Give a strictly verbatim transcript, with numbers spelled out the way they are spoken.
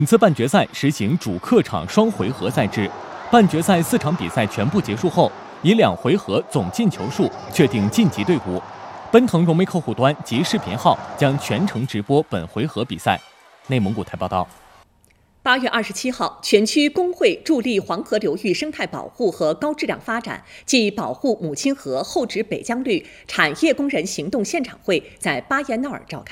本次半决赛实行主客场双回合赛制，半决赛四场比赛全部结束后，以两回合总进球数确定晋级队伍。奔腾融媒客户端及视频号将全程直播本回合比赛。内蒙古台报道。 八月二十七号，全区工会助力黄河流域生态保护和高质量发展暨保护母亲河后址北疆绿产业工人行动现场会在巴彦淖尔召开。